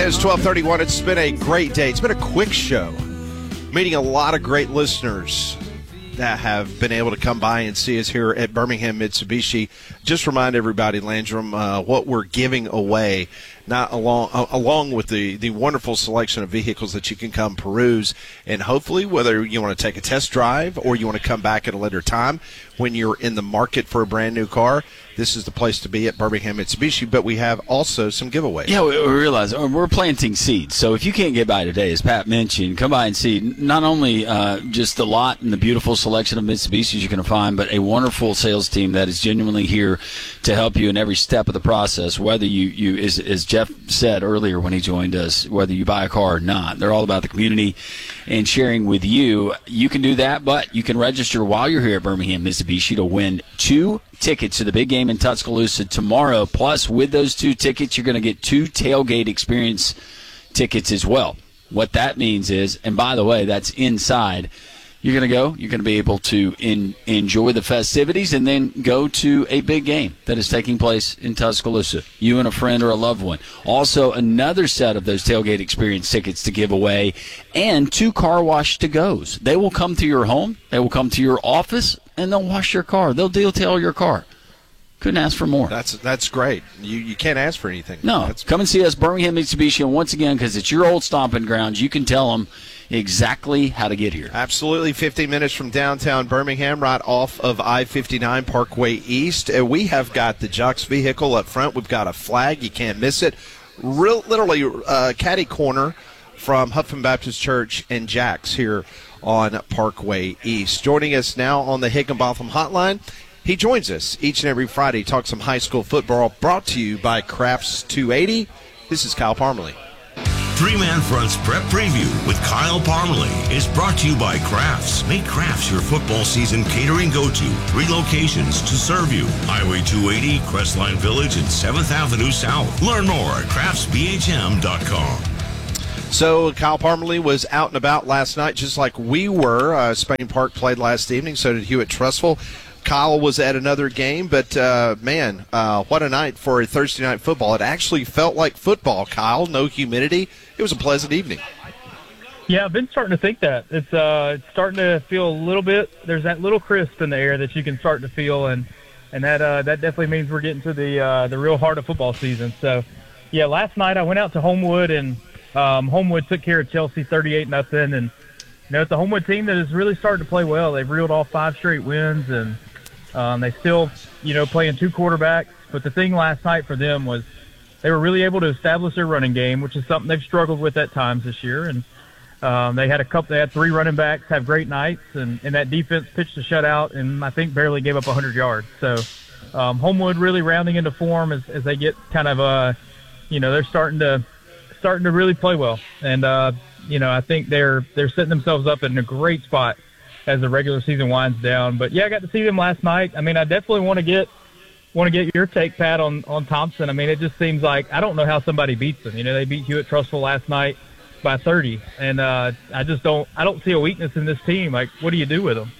It's 12:31. It's been a great day. It's been a quick show. Meeting a lot of great listeners that have been able to come by and see us here at Birmingham Mitsubishi. Just remind everybody, Landrum, what we're giving away, not along with the wonderful selection of vehicles that you can come peruse, and hopefully whether you want to take a test drive or you want to come back at a later time when you're in the market for a brand new car, this is the place to be at Birmingham Mitsubishi. But we have also some giveaways. Yeah, we realize we're planting seeds. So if you can't get by today, as Pat mentioned, come by and see not only just the lot and the beautiful selection of Mitsubishis you're going to find, but a wonderful sales team that is genuinely here to help you in every step of the process, whether you as Jeff said earlier when he joined us, whether you buy a car or not. They're all about the community and sharing with you. You can do that, but you can register while you're here at Birmingham Mitsubishi to win 2 tickets to the big game in Tuscaloosa tomorrow. Plus, with those 2 tickets, you're going to get 2 tailgate experience tickets as well. What that means is, and by the way, that's inside. You're going to be able to enjoy the festivities and then go to a big game that is taking place in Tuscaloosa. You and a friend or a loved one. Also, another set of those tailgate experience tickets to give away and 2 car wash to-goes. They will come to your home, they will come to your office, and they'll wash your car. They'll detail your car. Couldn't ask for more. That's great. You can't ask for anything. No. Come and see us, Birmingham Mitsubishi, and once again, because it's your old stomping grounds, you can tell them exactly how to get here. Absolutely. 15 minutes from downtown Birmingham, right off of I-59 Parkway East. We have got the Jux vehicle up front. We've got a flag. You can't miss it. Literally catty corner from Huffman Baptist Church and Jack's here on Parkway East. Joining us now on the Higginbotham Hotline, he joins us each and every Friday, talks some high school football, brought to you by Crafts 280. This is Kyle Parmalee. Three-Man Front's Prep Preview with Kyle Parmalee is brought to you by Crafts. Make Crafts your football season catering go-to. 3 locations to serve you. Highway 280, Crestline Village, and 7th Avenue South. Learn more at craftsbhm.com. So Kyle Parmalee was out and about last night, just like we were. Spain Park played last evening, so did Hewitt-Trussville. Kyle was at another game, but, what a night for a Thursday night football. It actually felt like football, Kyle. No humidity. It was a pleasant evening. Yeah, I've been starting to think that. It's starting to feel a little bit – there's that little crisp in the air that you can start to feel, and that definitely means we're getting to the real heart of football season. So, yeah, last night I went out to Homewood, and Homewood took care of Chelsea 38-0, and it's a Homewood team that has really started to play well. They've reeled off 5 straight wins, and they still, playing 2 quarterbacks. But the thing last night for them was they were really able to establish their running game, which is something they've struggled with at times this year. And they had 3 running backs have great nights, and that defense pitched a shutout and I think barely gave up 100 yards. So Homewood really rounding into form as they get kind of they're starting to really play well. And I think they're setting themselves up in a great spot as the regular season winds down. But yeah, I got to see them last night. I mean, I definitely want to get your take, Pat, on Thompson. I mean, it just seems like I don't know how somebody beats them. They beat Hewitt-Trussville last night by 30, and I don't see a weakness in this team. Like, what do you do with them?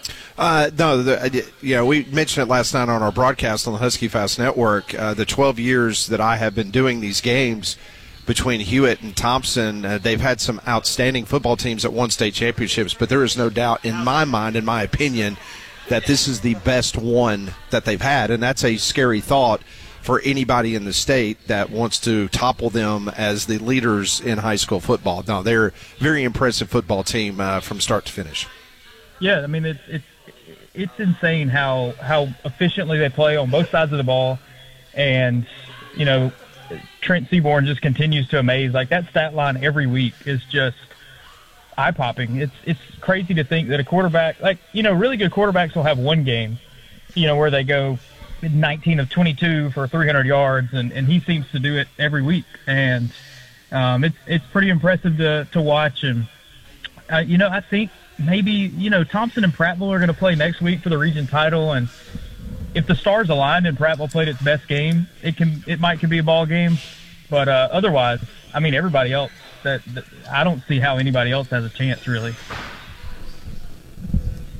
We mentioned it last night on our broadcast on the Husky Fast Network. The 12 years that I have been doing these games between Hewitt and Thompson, they've had some outstanding football teams that won state championships, but there is no doubt in my mind, in my opinion, that this is the best one that they've had, and that's a scary thought for anybody in the state that wants to topple them as the leaders in high school football. No, they're a very impressive football team from start to finish. Yeah, I mean, it's insane how efficiently they play on both sides of the ball, and, Trent Seaborn just continues to amaze. Like, that stat line every week is just eye-popping. It's crazy to think that a quarterback, really good quarterbacks will have one game, where they go 19 of 22 for 300 yards, and he seems to do it every week. And it's pretty impressive to watch. And, I think maybe, Thompson and Prattville are going to play next week for the region title, and if the stars aligned and Prattville played its best game, it might be a ball game. But otherwise, I mean, everybody else, I don't see how anybody else has a chance, really.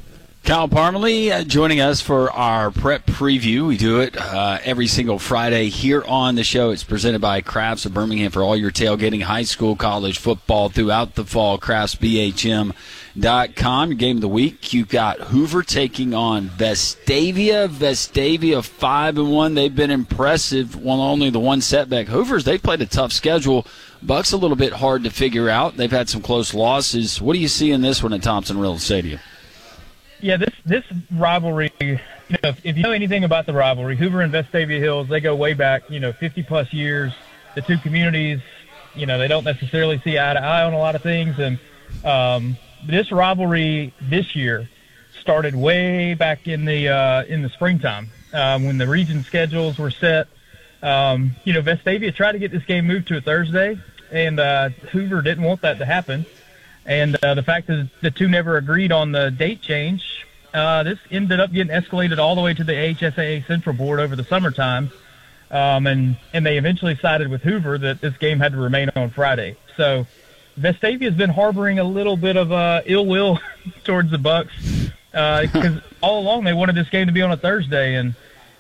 Kyle Parmalee joining us for our prep preview. We do it every single Friday here on the show. It's presented by Crafts of Birmingham for all your tailgating, high school, college football throughout the fall. CraftsBHM.com. Your game of the week. You've got Hoover taking on Vestavia. Vestavia 5-1. They've been impressive. Only the one setback. Hoover's, they played a tough schedule. Buck's a little bit hard to figure out. They've had some close losses. What do you see in this one at Thompson-Rhodes Stadium? Yeah, this rivalry, if you know anything about the rivalry, Hoover and Vestavia Hills, they go way back, 50-plus years. The two communities, they don't necessarily see eye to eye on a lot of things. And this rivalry this year started way back in the springtime when the region schedules were set. Vestavia tried to get this game moved to a Thursday, and Hoover didn't want that to happen. And the fact that the two never agreed on the date change, this ended up getting escalated all the way to the AHSAA Central Board over the summertime. And they eventually sided with Hoover that this game had to remain on Friday. So Vestavia has been harboring a little bit of ill will towards the Bucks because all along they wanted this game to be on a Thursday. And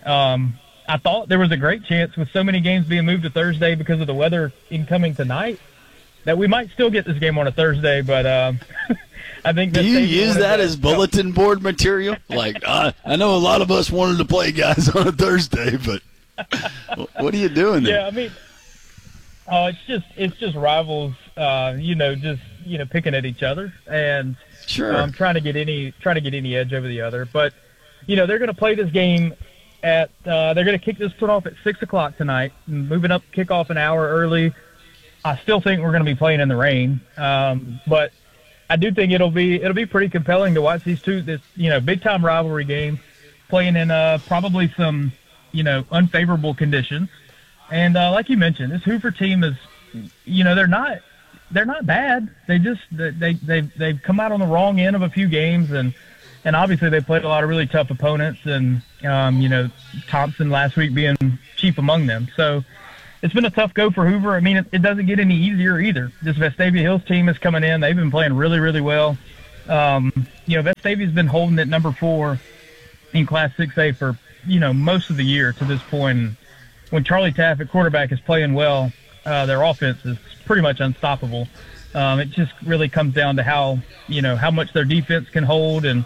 I thought there was a great chance with so many games being moved to Thursday because of the weather incoming tonight that we might still get this game on a Thursday, but I think do you use that as bulletin board material? Like, I know a lot of us wanted to play guys on a Thursday, but what are you doing there? Yeah, I mean, it's just rivals, picking at each other and sure, trying to get any edge over the other. But they're going to play this game they're going to kick this one off at 6:00 tonight, moving up kickoff an hour early. I still think we're going to be playing in the rain, but I do think it'll be pretty compelling to watch these two, this big time rivalry game, playing in probably some unfavorable conditions. And like you mentioned, this Hoover team is, they're not bad. They just they've come out on the wrong end of a few games, and obviously they played a lot of really tough opponents, and Thompson last week being chief among them. So it's been a tough go for Hoover. I mean, it doesn't get any easier either. This Vestavia Hills team is coming in. They've been playing really, really well. Vestavia's been holding at number 4 in Class 6A for, most of the year to this point. And when Charlie Taff at quarterback is playing well, their offense is pretty much unstoppable. It just really comes down to how much their defense can hold. And,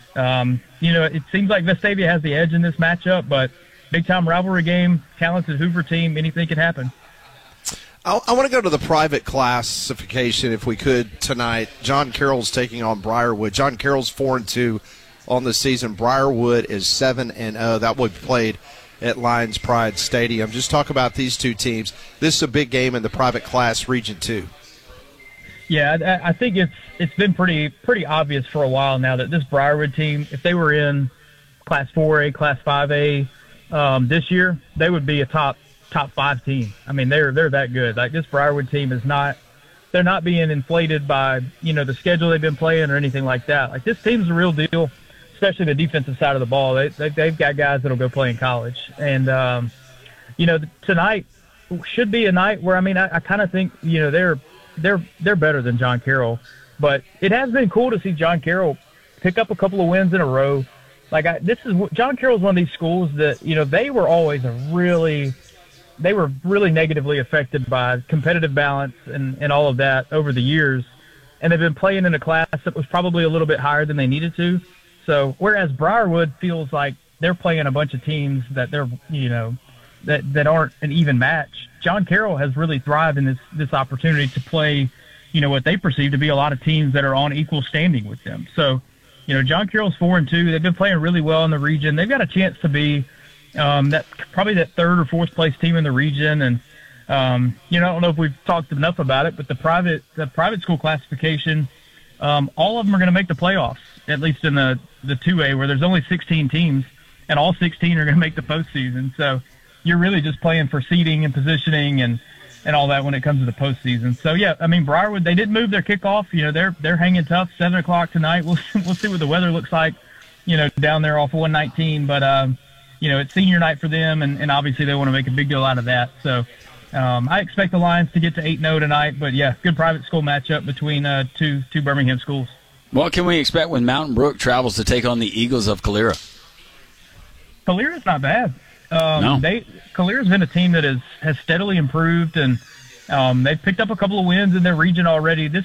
it seems like Vestavia has the edge in this matchup, but big-time rivalry game, talented Hoover team, anything can happen. I want to go to the private classification, if we could, tonight. John Carroll's taking on Briarwood. John Carroll's 4-2 on the season. Briarwood is 7-0. That will be played at Lions Pride Stadium. Just talk about these two teams. This is a big game in the private class Region 2. Yeah, I think it's been pretty obvious for a while now that this Briarwood team, if they were in Class 4A, Class 5A, this year, they would be a top 5 team. I mean, they're that good. Like, this Briarwood team they're not being inflated by, the schedule they've been playing or anything like that. Like, this team's the real deal, especially the defensive side of the ball. They've got guys that'll go play in college. And, tonight should be a night where, I kind of think, they're better than John Carroll. But it has been cool to see John Carroll pick up a couple of wins in a row. John Carroll's one of these schools that, they were always really negatively affected by competitive balance and all of that over the years. And they've been playing in a class that was probably a little bit higher than they needed to. So, whereas Briarwood feels like they're playing a bunch of teams that they're, that aren't an even match, John Carroll has really thrived in this opportunity to play, what they perceive to be a lot of teams that are on equal standing with them. So, John Carroll's 4-2. They've been playing really well in the region. They've got a chance to be probably that 3rd or 4th place team in the region. And I don't know if we've talked enough about it, but the private school classification, all of them are going to make the playoffs, at least in the 2A, where there's only 16 teams, and all 16 are going to make the postseason. So you're really just playing for seeding and positioning and all that when it comes to the postseason. So, yeah, Briarwood, they didn't move their kickoff. They're hanging tough, 7:00 tonight. We'll see what the weather looks like, down there off 119. But, it's senior night for them, and obviously they want to make a big deal out of that. So I expect the Lions to get to 8-0 tonight. But, yeah, good private school matchup between two Birmingham schools. What can we expect when Mountain Brook travels to take on the Eagles of Calera? Calera's not bad. No. Calera's been a team that has steadily improved, and they've picked up a couple of wins in their region already. This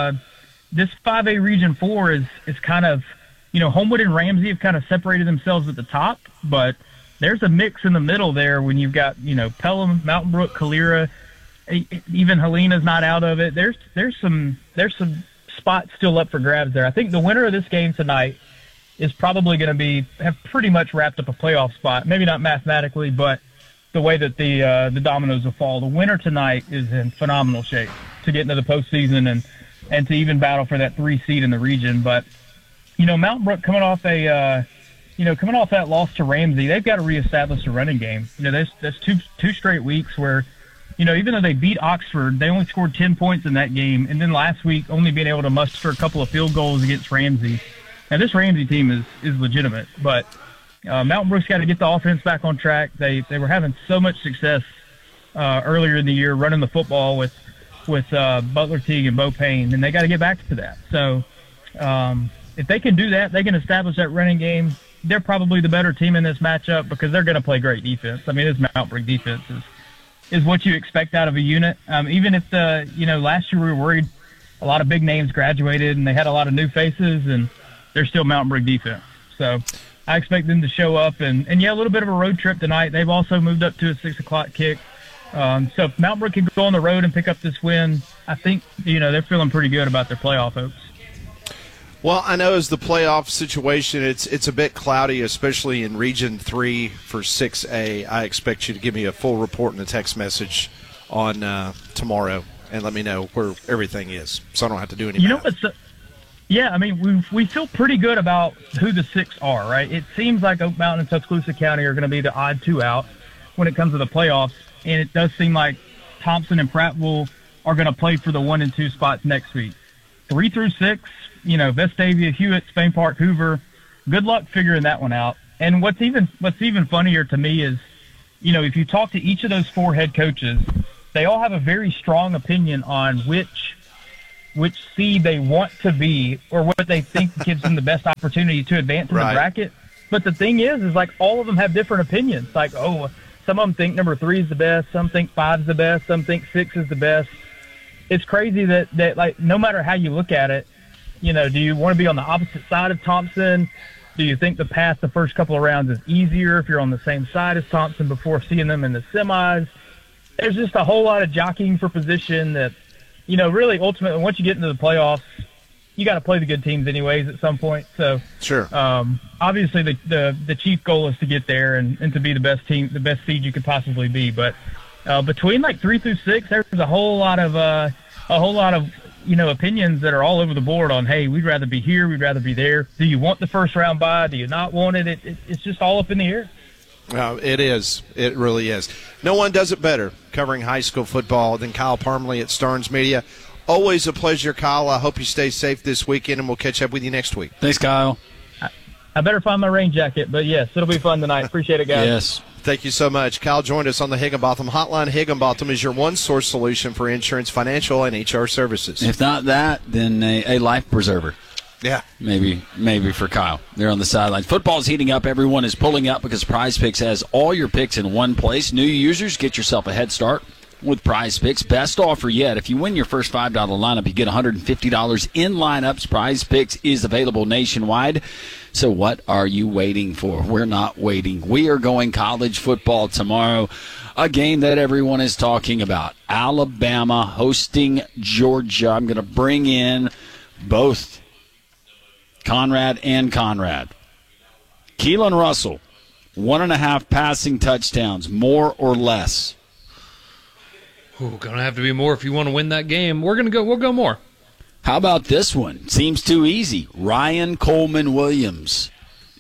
5A Region 4 is kind of, Homewood and Ramsey have kind of separated themselves at the top, but there's a mix in the middle there when you've got, Pelham, Mountain Brook, Calera, even Helena's not out of it. There's some spots still up for grabs there. I think the winner of this game tonight is probably going to have pretty much wrapped up a playoff spot. Maybe not mathematically, but the way that the dominoes will fall. The winner tonight is in phenomenal shape to get into the postseason and to even battle for that 3 seed in the region. But Mountain Brook coming off that loss to Ramsey, they've got to reestablish the running game. There's two straight weeks where, even though they beat Oxford, they only scored 10 points in that game, and then last week only being able to muster a couple of field goals against Ramsey. Now, this Ramsey team is legitimate, but Mountain Brook's got to get the offense back on track. They were having so much success earlier in the year running the football with Butler Teague and Bo Payne, and they got to get back to that. So if they can do that, they can establish that running game. They're probably the better team in this matchup because they're going to play great defense. I mean, this Mountain Brook defense is what you expect out of a unit. Even if last year we were worried a lot of big names graduated and they had a lot of new faces, and they're still Mountain Brook defense. So I expect them to show up and a little bit of a road trip tonight. They've also moved up to a 6:00 kick. So if Mountain Brook can go on the road and pick up this win, I think, they're feeling pretty good about their playoff hopes. Well, I know as the playoff situation, it's a bit cloudy, especially in Region 3 for 6A. I expect you to give me a full report in a text message on tomorrow and let me know where everything is, so I don't have to do any math. Yeah, I mean, we feel pretty good about who the 6 are, right? It seems like Oak Mountain and Tuscaloosa County are going to be the odd 2 out when it comes to the playoffs, and it does seem like Thompson and Prattville are going to play for the 1 and 2 spots next week. 3 through 6, Vestavia, Hewitt, Spain Park, Hoover, good luck figuring that one out. And what's even funnier to me is, if you talk to each of those 4 head coaches, they all have a very strong opinion on which seed they want to be or what they think gives them the best opportunity to advance in the bracket. But the thing is like all of them have different opinions. Like, some of them think number 3 is the best, some think 5 is the best, some think 6 is the best. It's crazy that like no matter how you look at it, do you want to be on the opposite side of Thompson? Do you think the path the first couple of rounds is easier if you're on the same side as Thompson before seeing them in the semis? There's just a whole lot of jockeying for position that, really ultimately once you get into the playoffs, you got to play the good teams anyways at some point. So sure. Obviously the chief goal is to get there and to be the best team, the best seed you could possibly be. But between like 3 through 6, there's a whole lot of opinions that are all over the board on, hey, we'd rather be here, we'd rather be there. Do you want the first round bye? Do you not want it? It's just all up in the air. It is. It really is. No one does it better covering high school football than Kyle Parmalee at Starnes Media. Always a pleasure, Kyle. I hope you stay safe this weekend, and we'll catch up with you next week. Thanks, Kyle. I better find my rain jacket, but yes, it'll be fun tonight. Appreciate it, guys. Yes. Thank you so much. Kyle joined us on the Higginbotham Hotline. Higginbotham is your one-source solution for insurance, financial, and HR services. If not that, then a life preserver. Yeah. Maybe for Kyle. They're on the sidelines. Football's heating up. Everyone is pulling up because Prize Picks has all your picks in one place. New users, get yourself a head start with Prize Picks. Best offer yet. If you win your first $5 lineup, you get $150 in lineups. Prize Picks is available nationwide. So what are you waiting for? We're not waiting. We are going college football tomorrow. A game that everyone is talking about. Alabama hosting Georgia. I'm going to bring in both Conrad and Conrad. Keelan Russell, 1.5 passing touchdowns, more or less. Gonna have to be more if you want to win that game. We'll go more. How about this one? Seems too easy. Ryan Coleman Williams,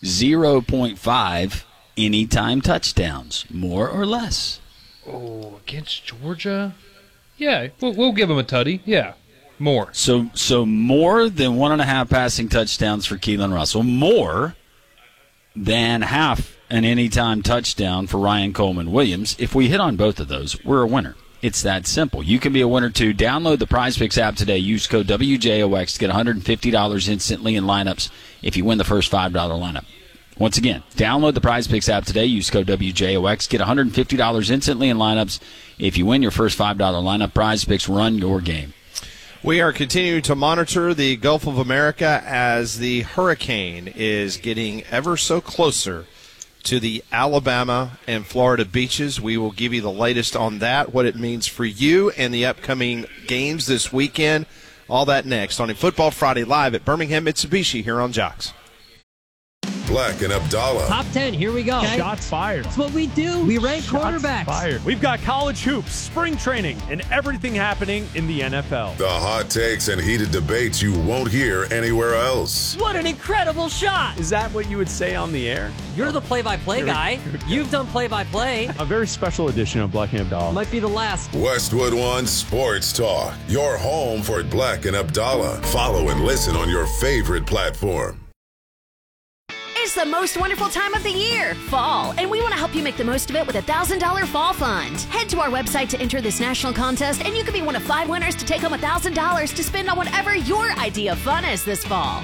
0.5 anytime touchdowns, more or less. Oh, against Georgia? Yeah, we'll give him a tutty. Yeah, more. So more than 1.5 passing touchdowns for Keelan Russell. More than half an anytime touchdown for Ryan Coleman Williams. If we hit on both of those, we're a winner. It's that simple. You can be a winner, too. Download the PrizePicks app today. Use code WJOX to get $150 instantly in lineups if you win the first $5 lineup. Once again, download the PrizePicks app today. Use code WJOX. Get $150 instantly in lineups if you win your first $5 lineup. PrizePicks, run your game. We are continuing to monitor the Gulf of America as the hurricane is getting ever so closer to the Alabama and Florida beaches. We will give you the latest on that, what it means for you and the upcoming games this weekend. All that next on a Football Friday live at Birmingham Mitsubishi here on Jocks. Black and Abdallah. Top 10, here we go. Okay. Shots fired. That's what we do. We rank quarterbacks. Fired. We've got college hoops, spring training, and everything happening in the NFL. The hot takes and heated debates you won't hear anywhere else. What an incredible shot. Is that what you would say on the air? You're the play-by-play guy. You've done play-by-play. A very special edition of Black and Abdallah. Might be the last. Westwood One Sports Talk. Your home for Black and Abdallah. Follow and listen on your favorite platform. It's the most wonderful time of the year, fall, and we want to help you make the most of it with a $1,000 fall fund. Head to our website to enter this national contest, and you could be one of 5 winners to take home $1,000 to spend on whatever your idea of fun is this fall.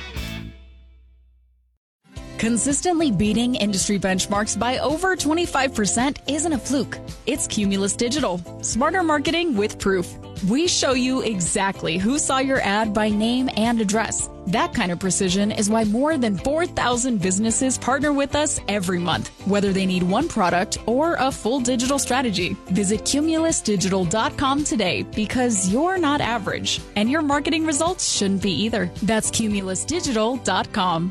Consistently beating industry benchmarks by over 25% isn't a fluke. It's Cumulus Digital. Smarter marketing with proof. We show you exactly who saw your ad by name and address. That kind of precision is why more than 4,000 businesses partner with us every month, whether they need one product or a full digital strategy. Visit cumulusdigital.com today because you're not average, and your marketing results shouldn't be either. That's cumulusdigital.com.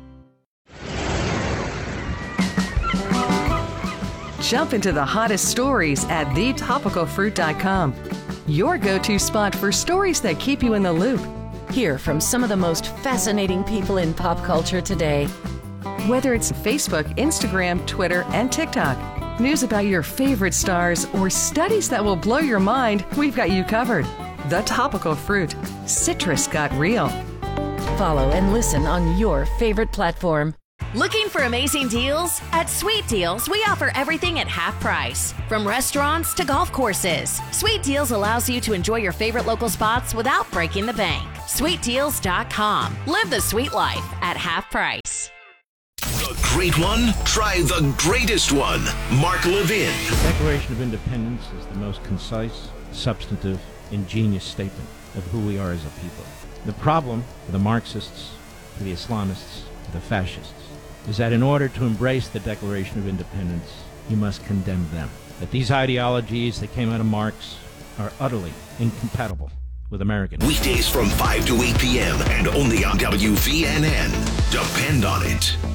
Jump into the hottest stories at thetopicalfruit.com. Your go-to spot for stories that keep you in the loop. Hear from some of the most fascinating people in pop culture today. Whether it's Facebook, Instagram, Twitter, and TikTok, news about your favorite stars, or studies that will blow your mind, we've got you covered. The Topical Fruit. Citrus got real. Follow and listen on your favorite platform. Looking for amazing deals? At Sweet Deals, we offer everything at half price. From restaurants to golf courses, Sweet Deals allows you to enjoy your favorite local spots without breaking the bank. SweetDeals.com. Live the sweet life at half price. The great one? Try the greatest one. Mark Levin. The Declaration of Independence is the most concise, substantive, ingenious statement of who we are as a people. The problem for the Marxists, for the Islamists, for the fascists, is that in order to embrace the Declaration of Independence, you must condemn them. That these ideologies that came out of Marx are utterly incompatible with American. Weekdays from 5 to 8 p.m. and only on WVNN. Depend on it.